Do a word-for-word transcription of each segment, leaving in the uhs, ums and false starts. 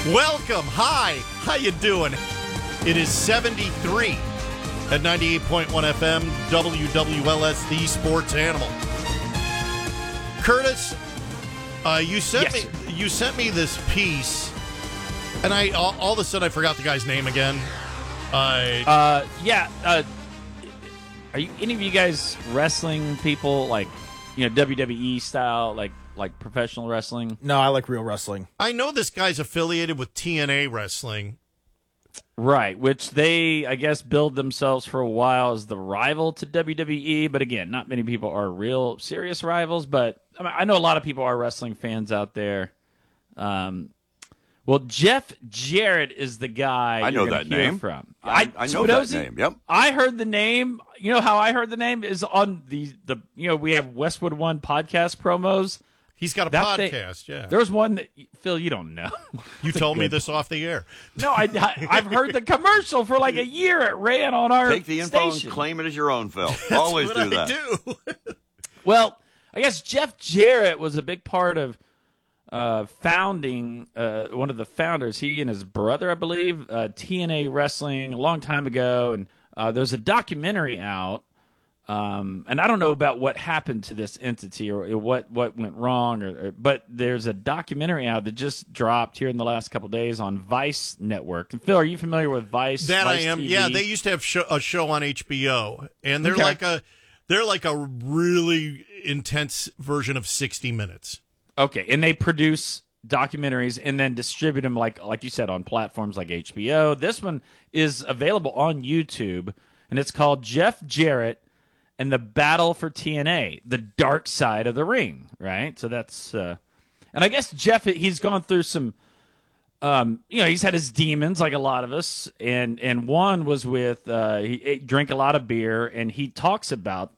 Welcome. Hi. How you doing? It is seventy-three at ninety-eight point one F M, W W L S, the sports animal. Curtis, uh, you sent yes. me you sent me this piece, and I all, all of a sudden I forgot the guy's name again. Uh, uh yeah. Uh, are you any of you guys wrestling people, like, you know, W W E style, like like professional wrestling? No, I like real wrestling. I know this guy's affiliated with T N A Wrestling. Right, which they, I guess, billed themselves for a while as the rival to W W E. But again, not many people are real serious rivals. But I, mean, I know a lot of people are wrestling fans out there. Um, well, Jeff Jarrett is the guy I know you're that hear name. From. I, I know Spinoza, that name. Yep. I heard the name. You know how I heard the name is on the the. You know, we have Westwood One podcast promos. He's got a That podcast, thing, yeah. There was one that, Phil, you don't know. You told me this off the air. No, I, I, I've heard the commercial for like a year. It ran on our Take the info station. and claim it as your own, Phil. Always That's do what that. I do. Well, I guess Jeff Jarrett was a big part of uh, founding, uh, one of the founders, he and his brother, I believe, uh, T N A Wrestling a long time ago. And uh, there's a documentary out. Um, and I don't know about what happened to this entity or, or what, what went wrong, or, or, but there's a documentary out that just dropped here in the last couple of days on Vice Network. And Phil, are you familiar with Vice? That Vice I am. T V? Yeah, they used to have show, a show on H B O, and they're Okay. like a they're like a really intense version of sixty minutes. Okay, and they produce documentaries and then distribute them, like like you said, on platforms like H B O. This one is available on YouTube, and it's called Jeff Jarrett and the Battle for T N A, the dark side of the ring, right? So that's, uh, and I guess Jeff, he's gone through some, um, you know, he's had his demons like a lot of us, and and one was with, uh, he ate, drank a lot of beer, and he talks about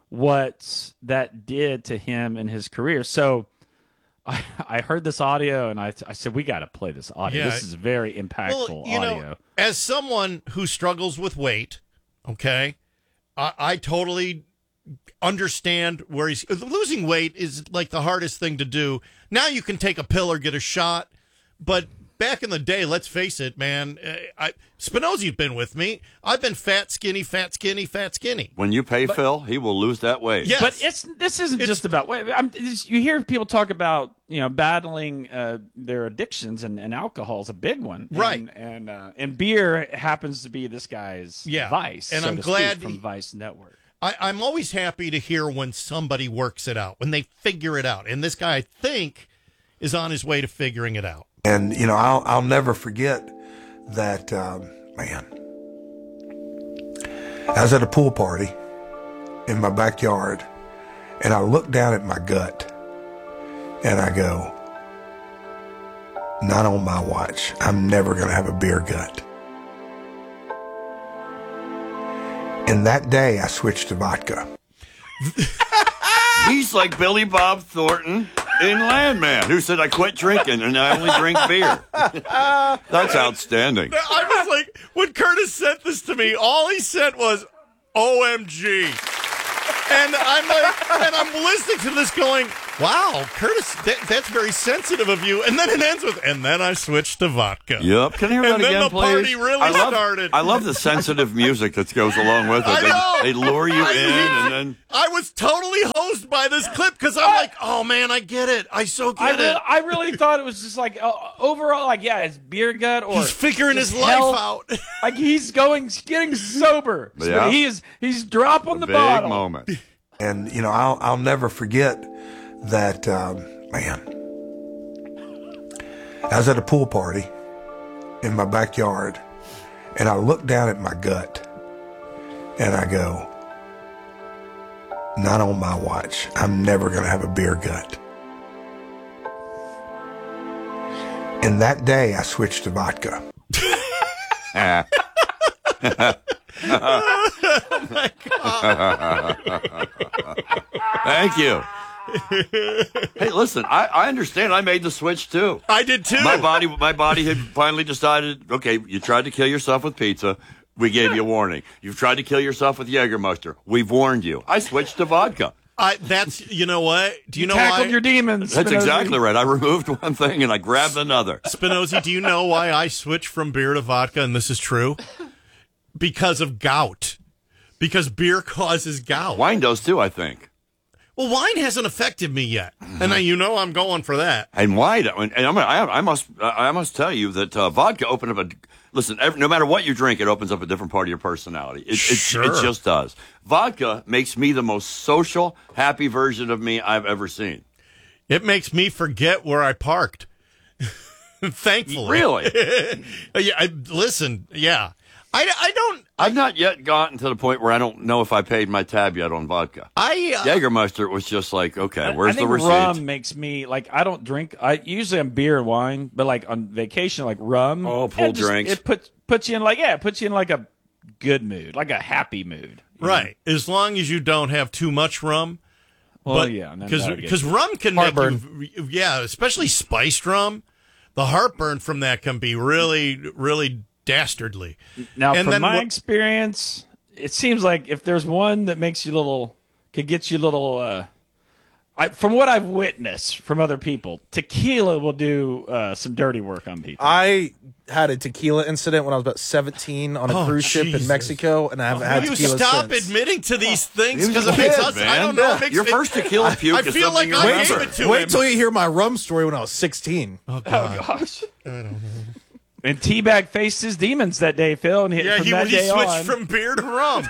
what that did to him in his career. So I, I heard this audio, and I, I said, we got to play this audio. Yeah. This is very impactful Well, you audio. know, as someone who struggles with weight, okay, I, I totally understand where he's losing weight is like the hardest thing to do. Now you can take a pill or get a shot, but back in the day, let's face it, man. I Spinozzi's been with me. I've been fat, skinny, fat, skinny, fat, skinny. When you pay Phil, he will lose that weight. Yes. But it's this isn't It's- just about weight. I'm, it's, you hear people talk about, you know, battling uh, their addictions, and, and alcohol is a big one, and, Right. And uh, and beer happens to be this guy's Yeah. vice, And so I'm to glad speak, from he- Vice Network. I, I'm always happy to hear when somebody works it out, when they figure it out. And this guy, I think, is on his way to figuring it out. And, you know, I'll, I'll never forget that, um, man, I was at a pool party in my backyard, and I looked down at my gut, and I go, not on my watch. I'm never going to have a beer gut. And that day, I switched to vodka. He's like Billy Bob Thornton in Landman, who said, I quit drinking and I only drink beer. That's outstanding. I was like, when Curtis sent this to me, all he sent was O M G. And I'm like, and I'm listening to this going, wow, Curtis, that, that's very sensitive of you. And then it ends with, and then I switched to vodka. Yep. Can I hear And that then again, the please? party really I love, started. I love the sensitive music that goes along with it. I know. They, they lure you I in, mean, and then I was totally hosed by this clip because I'm like, oh man, I get it. I so I, get re- it. I really thought it was just like uh, overall, like, yeah, it's beer gut, or He's figuring just his life health. out. Like he's going, getting sober. So Yeah. he is, he's dropping the big bottle. moment. And, you know, I'll, I'll never forget that, um, man, I was at a pool party in my backyard, and I looked down at my gut, and I go, not on my watch. I'm never going to have a beer gut. And that day, I switched to vodka. Ah. Oh my God. Thank you. Hey, listen, I, I understand. I made the switch too. I did too. My body, my body had finally decided. Okay, you tried to kill yourself with pizza. We gave you a warning. You've tried to kill yourself with Jägermeister. We've warned you. I switched to vodka. I, that's, you know what? Do you know Tackled why? your demons. That's Spinozzi. exactly right. I removed one thing and I grabbed another. Spinozzi, do you know why I switched from beer to vodka? And this is true. Because of gout. Because beer causes gout. Wine does too, I think. Well, wine hasn't affected me yet. And I, you know I'm going for that. And wine, and I'm, I, I must, I must tell you that uh, vodka opened up a. Listen, every, no matter what you drink, it opens up a different part of your personality. It, it, Sure. it just does. Vodka makes me the most social, happy version of me I've ever seen. It makes me forget where I parked. Thankfully. Really? yeah, I, listen, yeah. I, I don't. I've not yet gotten to the point where I don't know if I paid my tab yet on vodka. I. Uh, Jägermeister was just like, okay, where's I think the receipt? rum makes me like I don't drink. I usually I'm beer and wine, but like on vacation, like rum. Oh, pull it just- drinks. It puts puts you in like yeah, it puts you in like a good mood, like a happy mood. you know? right. As long as you don't have too much rum. Well, but, yeah, and then because that'll get because you. rum can Heartburn. make you, yeah, especially spiced rum. The heartburn from that can be really, really dastardly. Now, and from then my what- experience, it seems like if there's one that makes you little, could get you little. Uh, I, from what I've witnessed from other people, tequila will do uh, some dirty work on people. I had a tequila incident when I was about seventeen on a Oh, cruise ship Jesus. in Mexico, and I haven't had Will you tequila stop since. admitting to these things? He was Because a it makes kid, us. man. I don't know. It makes Your it- first tequila puke I is feel something like you I remember. gave it to Wait him. till you hear my rum story when I was sixteen. Oh, God. Gosh. And Teabag faced his demons that day, Phil, and he, Yeah, from he, that he day switched on, from beer to rum.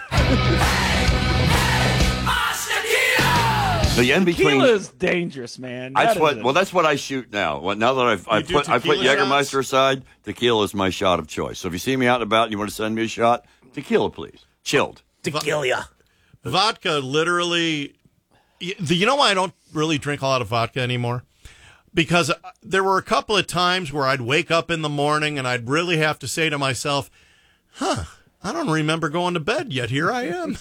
The in between. tequila is dangerous, man. That's That what. is a- Well, that's what I shoot now. Well, now that I've I You do put I put tequila Jägermeister shots? aside, tequila is my shot of choice. So if you see me out and about and you want to send me a shot, tequila, please, chilled. Tequila. Vodka literally. y- You know why I don't really drink a lot of vodka anymore? Because uh, there were a couple of times where I'd wake up in the morning and I'd really have to say to myself, huh, I don't remember going to bed yet. Here I am.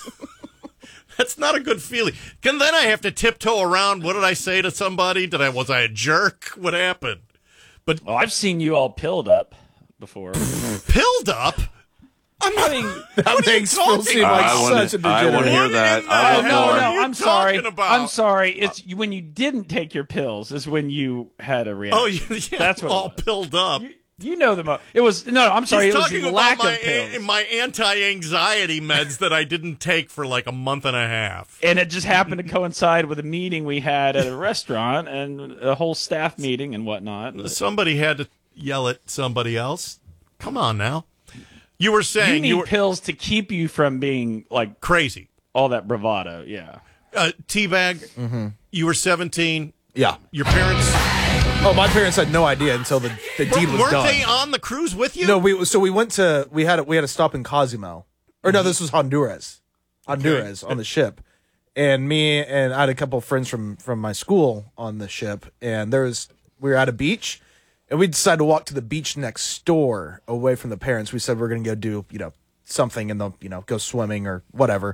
That's not a good feeling. And then I have to tiptoe around. What did I say to somebody? Did I was I a jerk? What happened? Oh, I've seen you all pilled up before. Pilled up? I'm not. I mean, That makes Phil talking seem about? like I wanna- such a I wanna degenerate. hear that. What I in Oh, the no, hell no, are no. you I'm sorry. talking about? I'm sorry. It's when you didn't take your pills is when you had a reaction. Oh, yeah, That's what it all was. pilled up. You, you know them. It was no. I'm sorry. He's it was talking the about lack my of pills, my anti-anxiety meds that I didn't take for like a month and a half. and it just happened to coincide with a meeting we had at a restaurant and a whole staff meeting and whatnot. Somebody had to yell at somebody else. Come on now. You were You saying need you, were pills to keep you from being like crazy. all that bravado. Yeah. Uh, Teabag, you were seventeen. Yeah. Your parents Oh, my parents had no idea until the, the deed was weren't done. they on the cruise with you? No, we so we went to we had a, we had a stop in Cozumel, or no, this was Honduras, Honduras on the ship, and me and I had a couple of friends from from my school on the ship, and there was we were at a beach, and we decided to walk to the beach next door away from the parents. We said we're gonna go do you know something in the you know go swimming or whatever,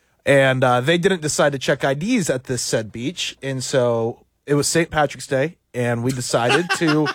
and uh, they didn't decide to check I Ds at this said beach, and so it was Saint Patrick's Day, and we decided to.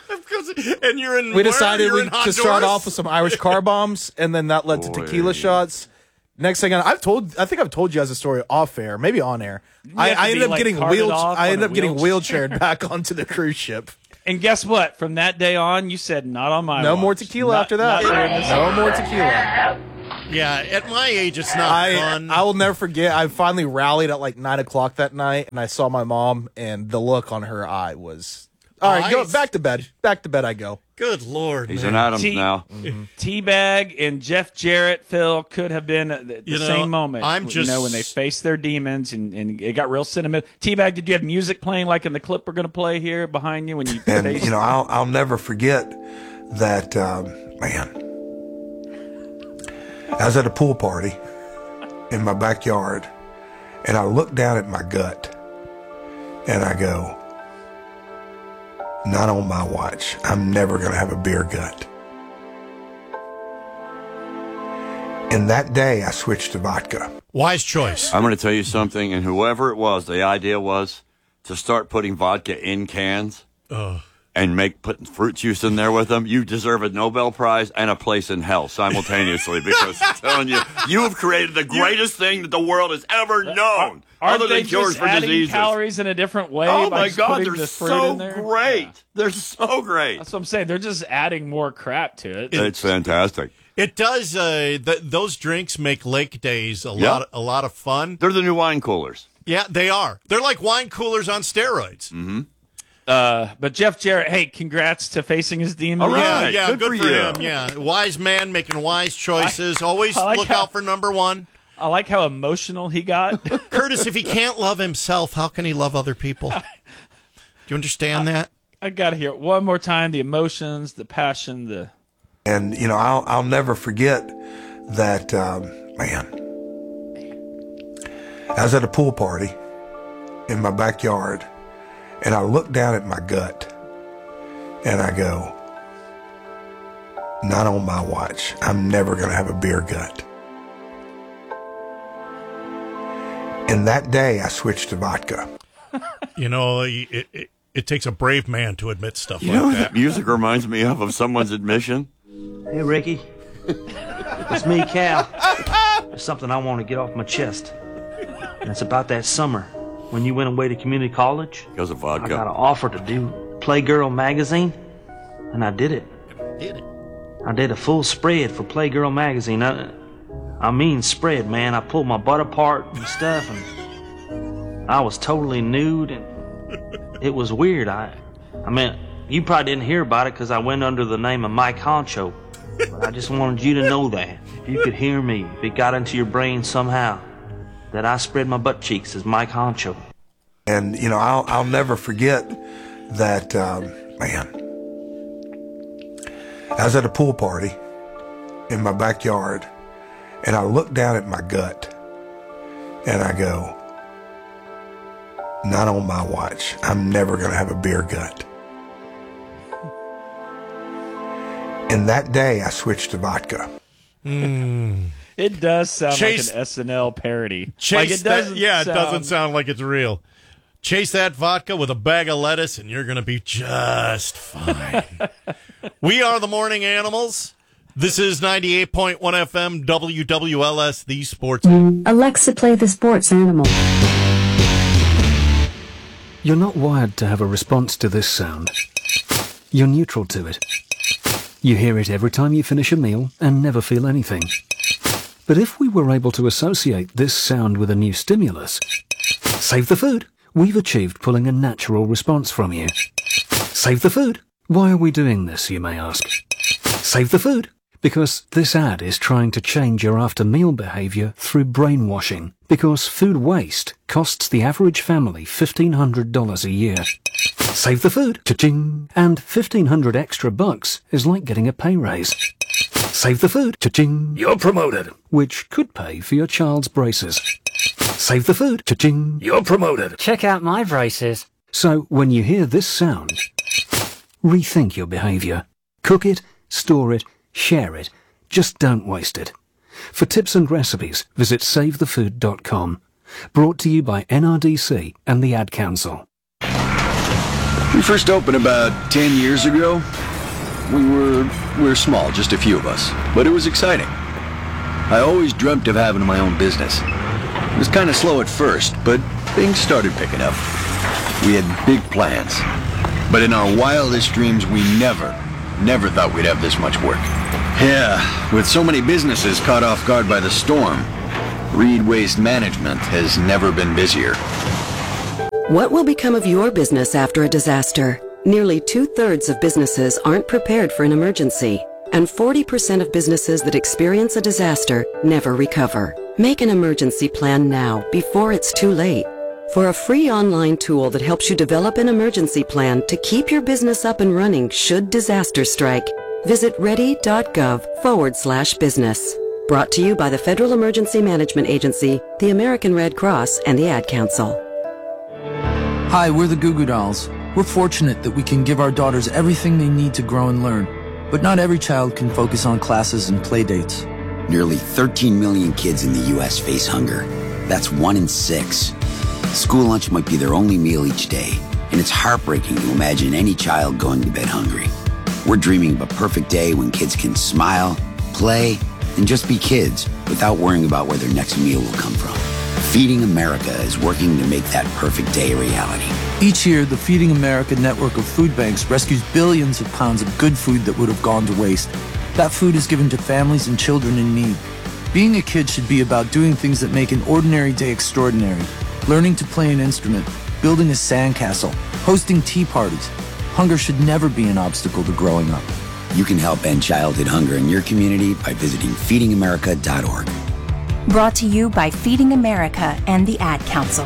and you're in. We where? decided You're we, in to start Honduras? off with some Irish car bombs, and then that led to Boy. tequila shots. Next thing I know, I've told, I think I've told you guys a story off air, maybe on air. I, have to I be, ended up like, getting carted wheel, off I on ended a up getting wheelchair. wheelchaired back onto the cruise ship. And guess what? From that day on, you said not on my No watch. more tequila Not- after that. not during this- No more tequila. Yeah, at my age, it's not I fun. I will never forget. I finally rallied at like nine o'clock that night, and I saw my mom, and the look on her eye was. All right, go Eyes? back to bed. Back to bed I go. Good Lord, He's man. in Adams T- now. Teabag and Jeff Jarrett, Phil, could have been the, the You know, same moment. I'm you just- know, when they faced their demons and, and it got real sentimental. Teabag, did you have music playing like in the clip we're going to play here behind you when you And, faced? you know, I'll, I'll never forget that, um, man. I was at a pool party in my backyard, and I looked down at my gut, and I go, not on my watch. I'm never going to have a beer gut. And that day, I switched to vodka. Wise choice. I'm going to tell you something, and whoever it was, the idea was to start putting vodka in cans. Ugh. and make put fruit juice in there with them, you deserve a Nobel Prize and a place in hell simultaneously. Because I'm telling you, you have created the greatest thing that the world has ever known, Are, other they than cures just for adding diseases. calories in a different way? Oh by my just God, putting they're the fruit so in there? great. Yeah. They're so great. That's what I'm saying. They're just adding more crap to it. It's fantastic. It does. Uh, th- those drinks make lake days a Yeah. lot, a lot of fun. They're the new wine coolers. Yeah, they are. They're like wine coolers on steroids. Mm-hmm. Uh, but Jeff Jarrett, hey, congrats to facing his demons. All right. Yeah, yeah, good good, for for, you. him. Yeah, wise man making wise choices. Always I like look how- out for number one. I like how emotional he got. Curtis, if he can't love himself, how can he love other people? Do you understand that? I got to hear it one more time. The emotions, the passion, the... And, you know, I'll, I'll never forget that, um, man, I was at a pool party in my backyard, and I looked down at my gut, and I go, not on my watch. I'm never going to have a beer gut. And that day, I switched to vodka. You know, it, it, it takes a brave man to admit stuff You like know what that. that music reminds me of, of someone's admission? Hey, Ricky. It's me, Cal. There's something I want to get off my chest. And it's about that summer when you went away to community college. Because of I got an vodka. offer to do Playgirl magazine, and I did it. Did it? I did a full spread for Playgirl magazine. I, I mean spread, man. I pulled my butt apart and stuff, and I was totally nude, and it was weird. I, I mean, you probably didn't hear about it because I went under the name of Mike Honcho. But I just wanted you to know that. If you could hear me, if it got into your brain somehow, that I spread my butt cheeks as Mike Honcho. And, you know, I'll, I'll never forget that, um, man, I was at a pool party in my backyard, and I looked down at my gut, and I go, not on my watch. I'm never going to have a beer gut. And that day, I switched to vodka. It does sound Chase- like an S N L parody. Chase like it that, doesn't yeah, sound, it doesn't sound like it's real. Chase that vodka with a bag of lettuce, and you're going to be just fine. We are the Morning Animals. This is ninety-eight point one F M W W L S, the sports. Alexa, play the sports animal. You're not wired to have a response to this sound. You're neutral to it. You hear it every time you finish a meal and never feel anything. But if we were able to associate this sound with a new stimulus, save the food, we've achieved pulling a natural response from you. Save the food. Why are we doing this, you may ask? Save the food. Because this ad is trying to change your after-meal behavior through brainwashing. Because food waste costs the average family fifteen hundred dollars a year. Save the food. Cha-ching. And fifteen hundred extra bucks is like getting a pay raise. Save the food. Cha-ching. You're promoted. Which could pay for your child's braces. Save the food. Cha-ching. You're promoted. Check out my braces. So when you hear this sound, rethink your behavior. Cook it, store it, share it. Just don't waste it. For tips and recipes, visit save the food dot com. Brought to you by N R D C and the Ad Council. We first opened about ten years ago. We were we were small, just a few of us, but it was exciting. I always dreamt of having my own business. It was kind of slow at first, but things started picking up. We had big plans, but in our wildest dreams, we never, never thought we'd have this much work. Yeah, with so many businesses caught off guard by the storm, Reed Waste Management has never been busier. What will become of your business after a disaster? Nearly two-thirds of businesses aren't prepared for an emergency, and forty percent of businesses that experience a disaster never recover. Make an emergency plan now, before it's too late. For a free online tool that helps you develop an emergency plan to keep your business up and running should disaster strike, visit ready.gov forward slash business. Brought to you by the Federal Emergency Management Agency, the American Red Cross, and the Ad Council. Hi, we're the Goo Goo Dolls. We're fortunate that we can give our daughters everything they need to grow and learn. But not every child can focus on classes and play dates. Nearly thirteen million kids in the U S face hunger. That's one in six. School lunch might be their only meal each day. And it's heartbreaking to imagine any child going to bed hungry. We're dreaming of a perfect day when kids can smile, play, and just be kids without worrying about where their next meal will come from. Feeding America is working to make that perfect day a reality. Each year, the Feeding America network of food banks rescues billions of pounds of good food that would have gone to waste. That food is given to families and children in need. Being a kid should be about doing things that make an ordinary day extraordinary. Learning to play an instrument, building a sandcastle, hosting tea parties. Hunger should never be an obstacle to growing up. You can help end childhood hunger in your community by visiting feeding america dot org. Brought to you by Feeding America and the Ad Council.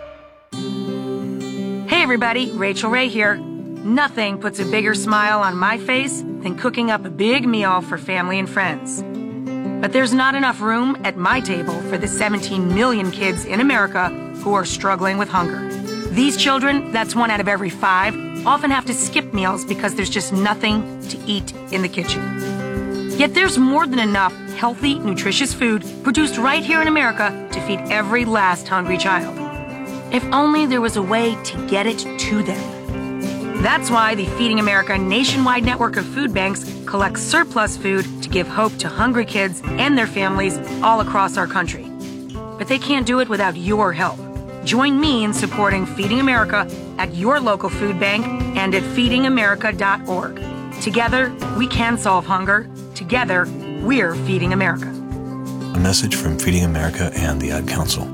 Hey everybody, Rachel Ray here. Nothing puts a bigger smile on my face than cooking up a big meal for family and friends. But there's not enough room at my table for the seventeen million kids in America who are struggling with hunger. These children, that's one out of every five, often have to skip meals because there's just nothing to eat in the kitchen. Yet there's more than enough healthy, nutritious food produced right here in America to feed every last hungry child. If only there was a way to get it to them. That's why the Feeding America nationwide network of food banks collects surplus food to give hope to hungry kids and their families all across our country. But they can't do it without your help. Join me in supporting Feeding America at your local food bank and at feeding america dot org. Together, we can solve hunger. Together, we're Feeding America. A message from Feeding America and the Ad Council.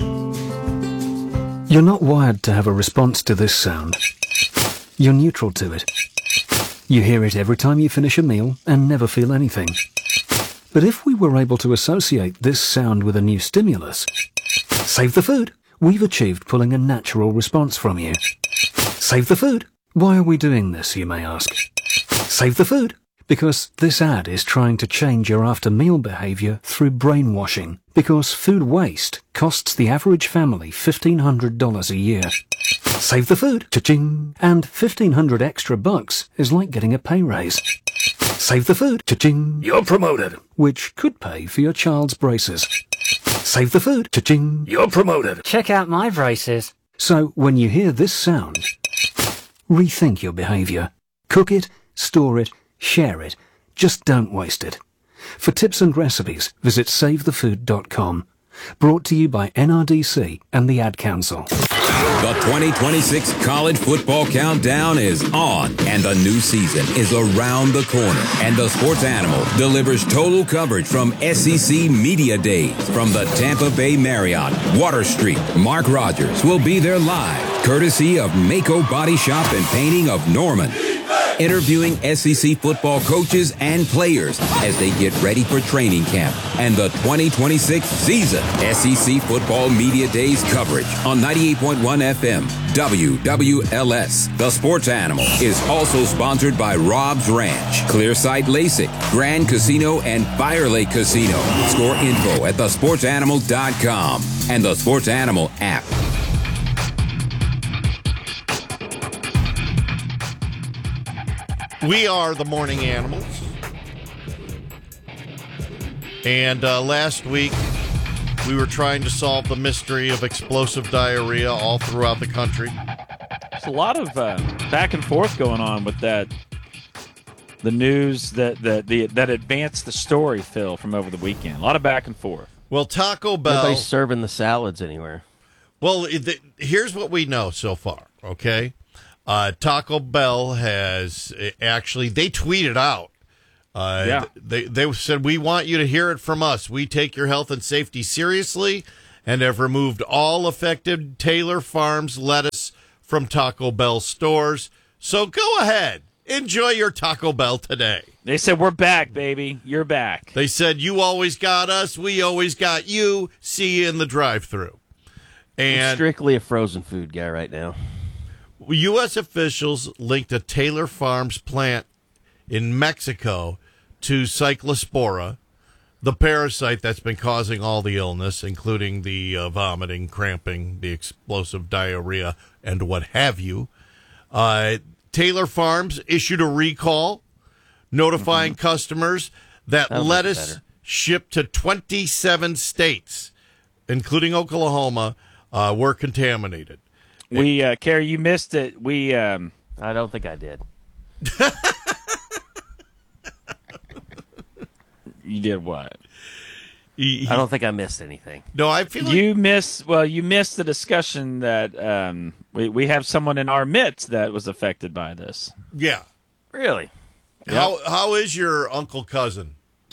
You're not wired to have a response to this sound. You're neutral to it. You hear it every time you finish a meal and never feel anything. But if we were able to associate this sound with a new stimulus, save the food, we've achieved pulling a natural response from you. Save the food. Why are we doing this, you may ask? Save the food. Because this ad is trying to change your after-meal behavior through brainwashing. Because food waste costs the average family fifteen hundred dollars a year. Save the food. Cha-ching. And fifteen hundred extra bucks is like getting a pay raise. Save the food. Cha-ching. You're promoted. Which could pay for your child's braces. Save the food. Cha-ching. You're promoted. Check out my braces. So when you hear this sound, rethink your behavior. Cook it, store it, share it. Just don't waste it. For tips and recipes, visit save the food dot com. Brought to you by N R D C and the Ad Council. The twenty twenty-six College Football Countdown is on, and the new season is around the corner. And the Sports Animal delivers total coverage from S E C Media Days. From the Tampa Bay Marriott, Water Street, Mark Rogers will be there live, courtesy of Mako Body Shop and Painting of Norman. Interviewing S E C football coaches and players as they get ready for training camp and the twenty twenty-six season. S E C Football Media Days coverage on ninety-eight point one F M W W L S. The Sports Animal is also sponsored by Rob's Ranch, Clearsight LASIK, Grand Casino, and Fire Lake Casino. Score info at the sports animal dot com and the Sports Animal app. We are the Morning Animals. And uh, last week, we were trying to solve the mystery of explosive diarrhea all throughout the country. There's a lot of uh, back and forth going on with that. The news that that the that advanced the story, Phil, from over the weekend. A lot of back and forth. Well, Taco Bell. Nobody's serving the salads anywhere. Well, the, here's what we know so far, okay? Uh, Taco Bell has actually, they tweeted out. Uh, yeah. They, they said, we want you to hear it from us. We take your health and safety seriously and have removed all affected Taylor Farms lettuce from Taco Bell stores. So go ahead. Enjoy your Taco Bell today. They said, we're back, baby. You're back. They said, you always got us. We always got you. See you in the drive-thru. And I'm strictly a frozen food guy right now. U S officials linked a Taylor Farms plant in Mexico to Cyclospora, the parasite that's been causing all the illness, including the uh, vomiting, cramping, the explosive diarrhea, and what have you. Uh, Taylor Farms issued a recall notifying mm-hmm. customers that That'll lettuce shipped to twenty-seven states, including Oklahoma, uh, were contaminated. We, uh, Carrie, you missed it. We, um, I don't think I did. You did what? I don't think I missed anything. No, I feel like you missed. Well, you missed the discussion that um, we we have someone in our midst that was affected by this. Yeah. Really? How how is your uncle cousin?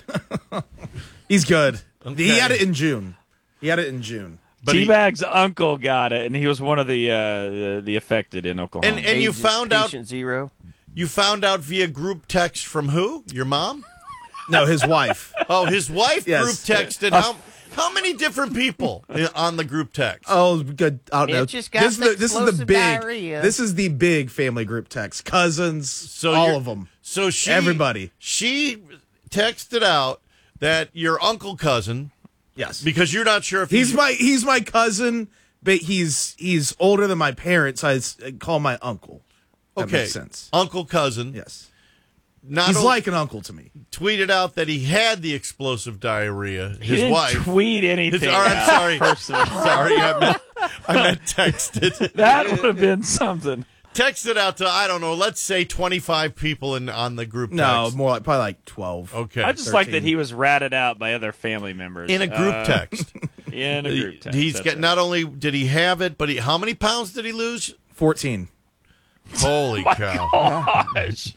He's good. Okay. He had it in June. He had it in June. T-Bag's uncle got it, and he was one of the uh, the, the affected in Oklahoma. And and you Agent found out Patient Zero. You found out via group text from who? Your mom? No, his wife. Oh, his wife Yes. group texted. How how many different people on the group text? Oh, good. I don't It know. just got this, is the, this is the explosive big. diarrhea. This is the big family group text. Cousins, So all you're- of them. So she Everybody. She texted out that your uncle cousin. Yes. Because you're not sure if He's my he's my cousin, but he's he's older than my parents. I s- I call my uncle. That okay makes sense. uncle cousin. Yes. Not He's only like an uncle to me. tweeted out that he had the explosive diarrhea. He His didn't wife. tweet anything. His, or, I'm out, sorry. first of all. Sorry, I meant, I meant texted. That would have been something. Texted out to I don't know. Let's say twenty-five people in on the group. No, text. more like probably like twelve. Okay. I just like that he was ratted out by other family members in a group Uh, text. In a group text. He's that's got right. not only did he have it, but he how many pounds did he lose? Fourteen. Holy My cow! gosh.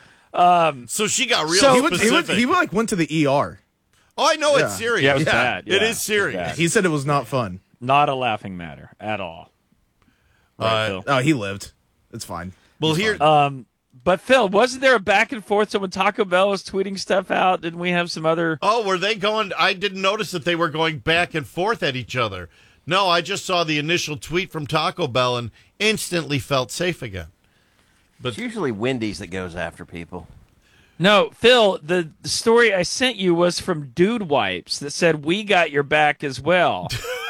Um, So she got real So he, went, he, specific. went, he like went to the E R. oh, I know Yeah. it's serious. Yeah, it was bad. It Yeah, is serious. it was bad. He said it was not fun. Not a laughing matter at all. Right, Uh, Phil? Oh, he lived. It's fine. well, He's here fine. Um, but Phil, wasn't there a back and forth? So when Taco Bell was tweeting stuff out, didn't we have some other? Oh, were they going? I didn't notice that they were going back and forth at each other. No, I just saw the initial tweet from Taco Bell and instantly felt safe again. It's usually Wendy's that goes after people. No, Phil, the, the story I sent you was from Dude Wipes that said we got your back as well.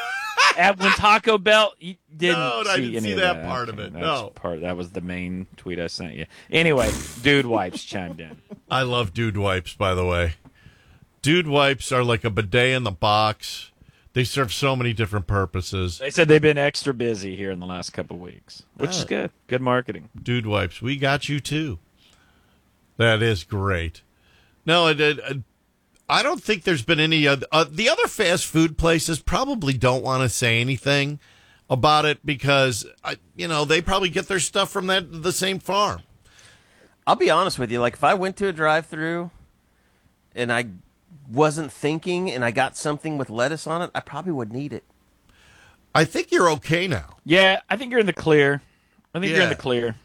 At when Taco Bell, you didn't No, see I didn't any see of that that part of Okay, it, that's no. part that was the main tweet I sent you. Anyway, Dude Wipes chimed in. I love Dude Wipes, by the way. Dude Wipes are like a bidet in the box. They serve so many different purposes. They said they've been extra busy here in the last couple of weeks, which is Ah. good. Good marketing. Dude Wipes, we got you too. That is great. No, it, it, it- I don't think there's been any other. Uh, the other fast food places probably don't want to say anything about it because, I, you know, they probably get their stuff from that the same farm. I'll be honest with you. Like, if I went to a drive-through and I wasn't thinking and I got something with lettuce on it, I probably wouldn't eat it. I think you're okay now. Yeah, I think you're in the clear. I think you're in Yeah. the clear.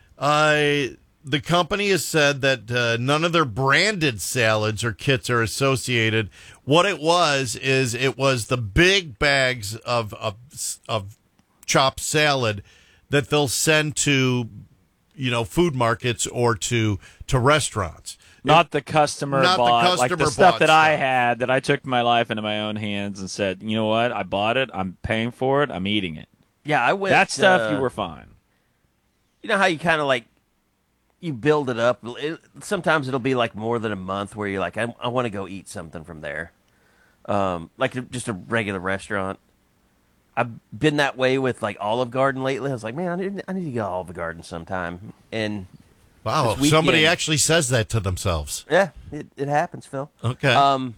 Uh, the company has said that uh, none of their branded salads or kits are associated. What it was is it was the big bags of of, of chopped salad that they'll send to, you know, food markets or to to restaurants. Not the customer Not the bought, like customer the stuff bought that I stuff. had that I took my life into my own hands and said, you know what, I bought it, I'm paying for it, I'm eating it. Yeah, I went. That stuff uh, you were fine. You know how you kind of like you build it up. It, sometimes it'll be like more than a month where you're like, I, I want to go eat something from there, um, like just a regular restaurant. I've been that way with like Olive Garden lately. I was like, man, I need, I need to go to Olive Garden sometime. And Wow, this somebody weekend- actually says that to themselves. Yeah, it, it happens, Phil. Okay. Um,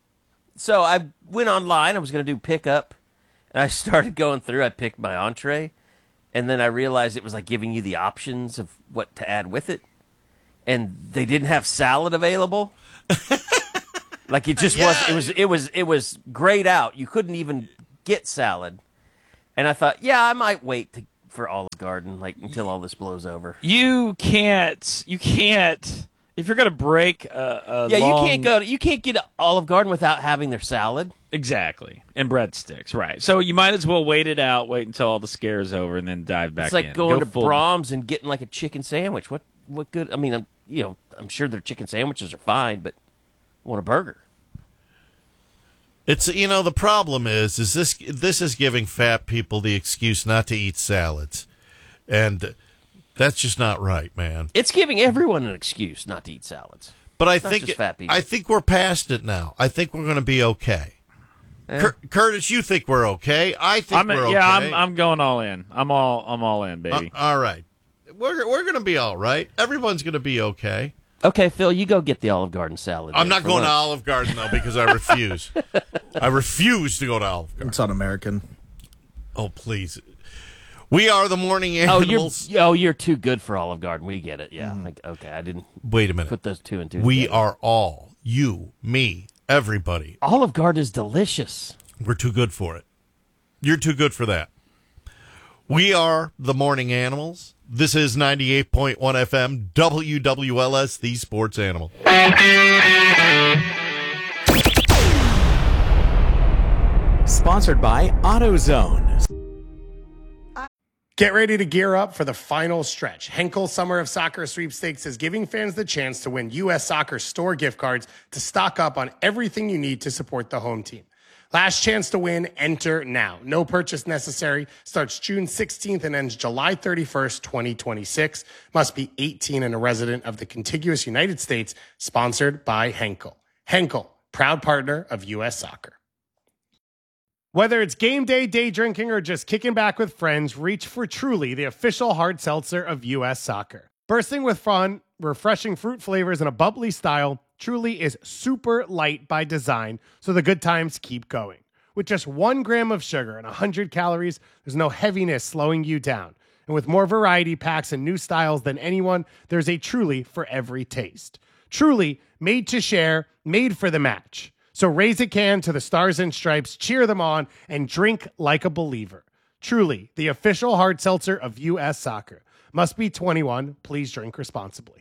so I went online. I was going to do pickup, and I started going through. I picked my entree, and then I realized it was like giving you the options of what to add with it, and they didn't have salad available. Like it just was. It was. It was. It was grayed out. You couldn't even get salad. And I thought, yeah, I might wait to, for Olive Garden like until all this blows over. You can't, you can't, if you're going to break a, a Yeah, long- you can't go. To, you can't get to Olive Garden without having their salad. Exactly. And breadsticks, right. So you might as well wait it out, wait until all the scare is over, and then dive back It's like in. going Go to full- Brahms and getting like a chicken sandwich. What what good? I mean, I'm, you know, I'm sure their chicken sandwiches are fine, but I want a burger. It's you know the problem is is this this is giving fat people the excuse not to eat salads, and that's just not right, man. It's giving everyone an excuse not to eat salads. But I It's not think just fat people. I think we're past it now. I think we're going to be okay. Eh. Cur- Curtis, you think we're okay? I think I'm, we're okay. yeah, I'm, I'm going all in. I'm all, I'm all in, baby. Uh, all right, we're we're gonna be all right. Everyone's gonna be okay. Okay, Phil, you go get the Olive Garden salad. I'm there not for going lunch. to Olive Garden though because I refuse. I refuse to go to Olive Garden. It's un-American. Oh please. We are the morning Oh, animals. you're oh, you're too good for Olive Garden. We get it. Yeah. Like, okay, I didn't. Wait a minute. Put those two and two. We together. are all you, me, everybody. Olive Garden is delicious. We're too good for it. You're too good for that. We are the morning animals. This is ninety-eight point one F M W W L S, the sports animal. Sponsored by AutoZone. Get ready to gear up for the final stretch. Henkel Summer of Soccer Sweepstakes is giving fans the chance to win U S Soccer store gift cards to stock up on everything you need to support the home team. Last chance to win, enter now. No purchase necessary. Starts June sixteenth and ends July thirty-first, twenty twenty-six. Must be eighteen and a resident of the contiguous United States. Sponsored by Henkel. Henkel, proud partner of U S Soccer. Whether it's game day, day drinking, or just kicking back with friends, reach for Truly, the official hard seltzer of U S Soccer. Bursting with fun, refreshing fruit flavors, and a bubbly style, Truly is super light by design, so the good times keep going. With just one gram of sugar and one hundred calories, there's no heaviness slowing you down. And with more variety packs and new styles than anyone, there's a Truly for every taste. Truly, made to share, made for the match. So raise a can to the Stars and Stripes, cheer them on, and drink like a believer. Truly, the official hard seltzer of U S Soccer. Must be twenty-one. Please drink responsibly.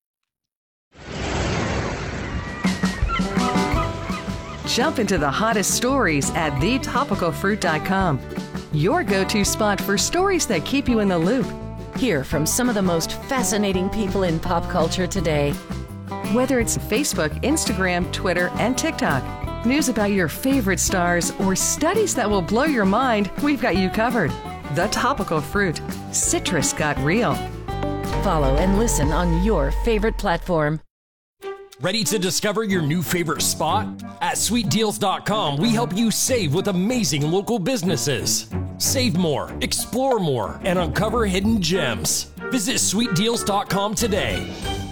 Jump into the hottest stories at the topical fruit dot com. Your go-to spot for stories that keep you in the loop. Hear from some of the most fascinating people in pop culture today. Whether it's Facebook, Instagram, Twitter, and TikTok, news about your favorite stars, or studies that will blow your mind, we've got you covered. The Topical Fruit. Citrus got real. Follow and listen on your favorite platform. Ready to discover your new favorite spot? At sweet deals dot com, we help you save with amazing local businesses. Save more, explore more, and uncover hidden gems. Visit sweet deals dot com today.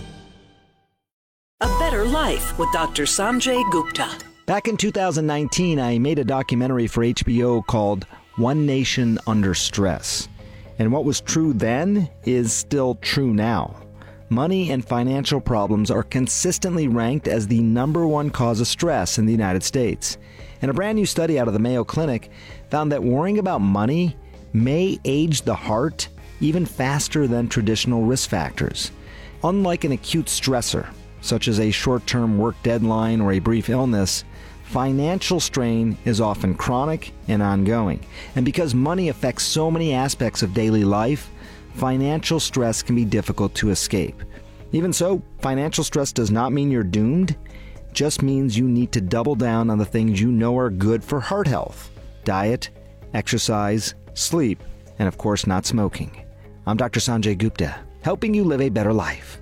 A Better Life with Doctor Sanjay Gupta. Back in two thousand nineteen, I made a documentary for H B O called One Nation Under Stress. And what was true then is still true now. Money and financial problems are consistently ranked as the number one cause of stress in the United States. And a brand new study out of the Mayo Clinic found that worrying about money may age the heart even faster than traditional risk factors. Unlike an acute stressor, such as a short-term work deadline or a brief illness, financial strain is often chronic and ongoing. And because money affects so many aspects of daily life, financial stress can be difficult to escape. Even so, financial stress does not mean you're doomed. It just means you need to double down on the things you know are good for heart health: diet, exercise, sleep, and of course not smoking. I'm Doctor Sanjay Gupta, helping you live a better life.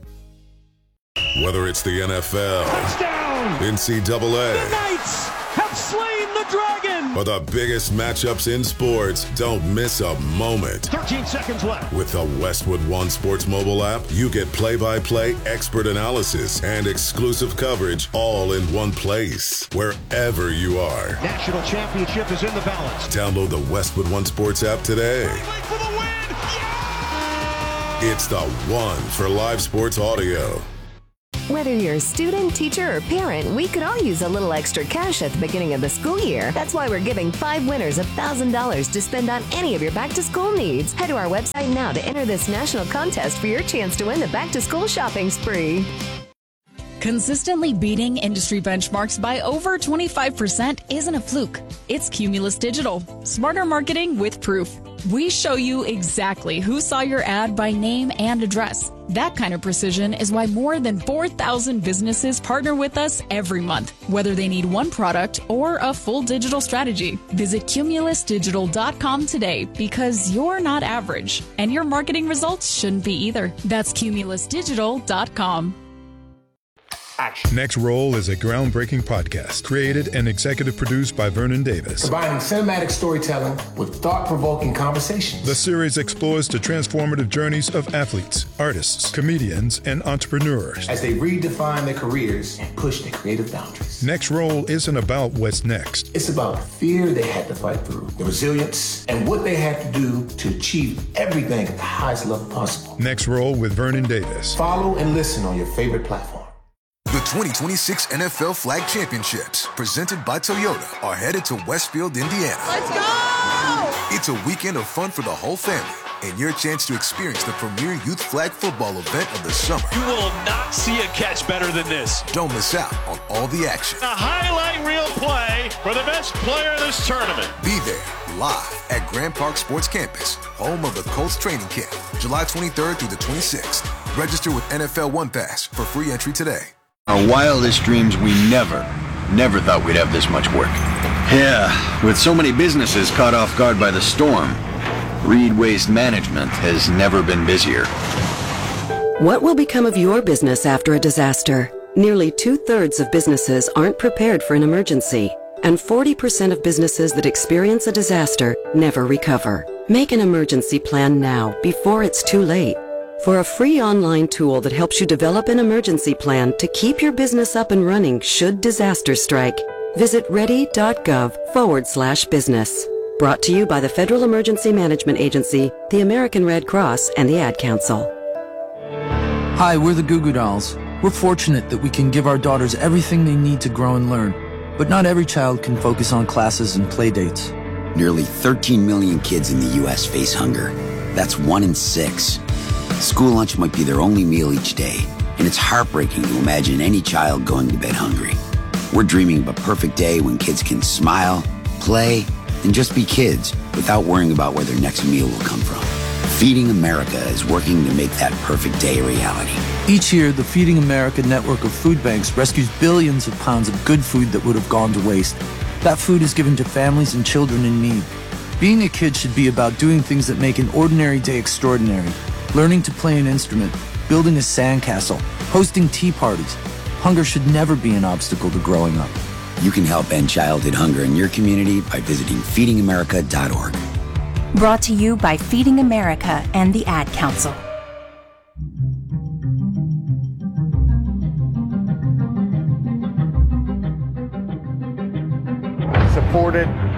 Whether it's the N F L, touchdown, N C double A, the Knights have slain the dragon, or the biggest matchups in sports, don't miss a moment. thirteen seconds left. With the Westwood One Sports mobile app, you get play-by-play, expert analysis, and exclusive coverage all in one place, wherever you are. National championship is in the balance. Download the Westwood One Sports app today. For the win. Yeah! It's the one for live sports audio. Whether you're a student, teacher, or parent, we could all use a little extra cash at the beginning of the school year. That's why we're giving five winners one thousand dollars to spend on any of your back-to-school needs. Head to our website now to enter this national contest for your chance to win the back-to-school shopping spree. Consistently beating industry benchmarks by over twenty-five percent isn't a fluke. It's Cumulus Digital. Smarter marketing with proof. We show you exactly who saw your ad by name and address. That kind of precision is why more than four thousand businesses partner with us every month, whether they need one product or a full digital strategy. Visit cumulus digital dot com today, because you're not average, and your marketing results shouldn't be either. That's cumulus digital dot com. action. Next Roll is a groundbreaking podcast created and executive produced by Vernon Davis. Combining cinematic storytelling with thought-provoking conversations. The series explores the transformative journeys of athletes, artists, comedians, and entrepreneurs as they redefine their careers and push their creative boundaries. Next Roll isn't about what's next. It's about the fear they had to fight through, the resilience, and what they had to do to achieve everything at the highest level possible. Next Roll with Vernon Davis. Follow and listen on your favorite platform. The twenty twenty-six N F L Flag Championships, presented by Toyota, are headed to Westfield, Indiana. Let's go! It's a weekend of fun for the whole family and your chance to experience the premier youth flag football event of the summer. You will not see a catch better than this. Don't miss out on all the action. A highlight reel play for the best player in this tournament. Be there live at Grand Park Sports Campus, home of the Colts training camp, July twenty-third through the twenty-sixth. Register with N F L One Pass for free entry today. Our wildest dreams, we never, never thought we'd have this much work. Yeah, with so many businesses caught off guard by the storm, Reed Waste Management has never been busier. What will become of your business after a disaster? Nearly two-thirds of businesses aren't prepared for an emergency, and forty percent of businesses that experience a disaster never recover. Make an emergency plan now, before it's too late. For a free online tool that helps you develop an emergency plan to keep your business up and running should disaster strike, visit ready.gov forward slash business. Brought to you by the Federal Emergency Management Agency, the American Red Cross, and the Ad Council. Hi, we're the Goo Goo Dolls. We're fortunate that we can give our daughters everything they need to grow and learn. But not every child can focus on classes and play dates. Nearly thirteen million kids in the U S face hunger. That's one in six. School lunch might be their only meal each day, and it's heartbreaking to imagine any child going to bed hungry. We're dreaming of a perfect day when kids can smile, play, and just be kids without worrying about where their next meal will come from. Feeding America is working to make that perfect day a reality. Each year, the Feeding America network of food banks rescues billions of pounds of good food that would have gone to waste. That food is given to families and children in need. Being a kid should be about doing things that make an ordinary day extraordinary. Learning to play an instrument, building a sandcastle, hosting tea parties. Hunger should never be an obstacle to growing up. You can help end childhood hunger in your community by visiting feeding america dot org. Brought to you by Feeding America and the Ad Council. Supported